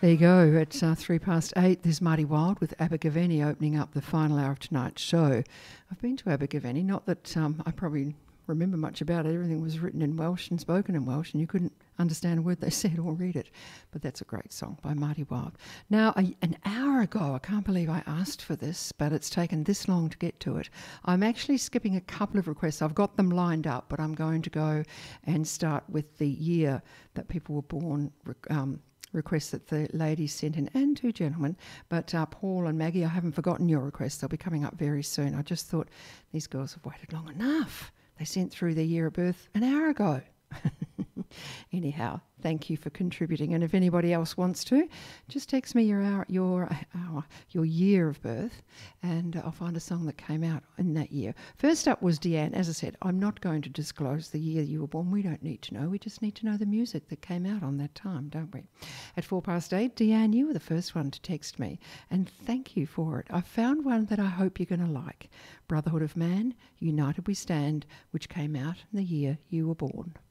There you go. It's 8:03. There's Marty Wilde with Abergavenny opening up the final hour of tonight's show. I've been to Abergavenny, not that I probably remember much about it. Everything was written in Welsh and spoken in Welsh, and you couldn't understand a word they said or read it. But that's a great song by Marty Wilde. Now, an hour ago, I can't believe I asked for this, but it's taken this long to get to it. I'm actually skipping a couple of requests. I've got them lined up, but I'm going to go and start with the year that people were born, requests that the ladies sent in, and two gentlemen. But Paul and Maggie, I haven't forgotten your requests. They'll be coming up very soon. I just thought these girls have waited long enough. They sent through their year of birth an hour ago. Anyhow, thank you for contributing. And if anybody else wants to, just text me your year of birth, and I'll find a song that came out in that year. First up was Deanne. As I said, I'm not going to disclose the year you were born. We don't need to know. We just need to know the music that came out on that time, don't we? At 8:04, Deanne, you were the first one to text me, and thank you for it. I found one that I hope you're going to like. Brotherhood of Man, United We Stand, which came out in the year you were born.